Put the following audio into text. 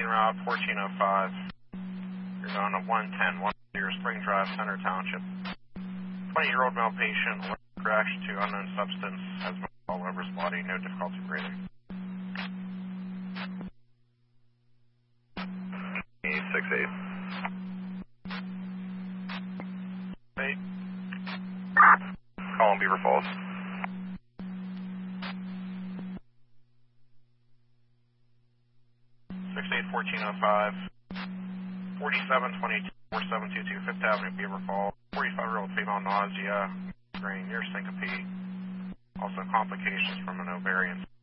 route 1405. You're going to 110, 1 Spring Drive, Center Township. 20-year-old male patient, reaction to unknown substance, has been all over his body, no difficulty breathing. 68. 8. Call on Beaver Falls. 68-1405, 4722, 4722, 5th Avenue, Beaver Falls. 45-year-old female, nausea, migraine, near syncope. Also complications from an ovarian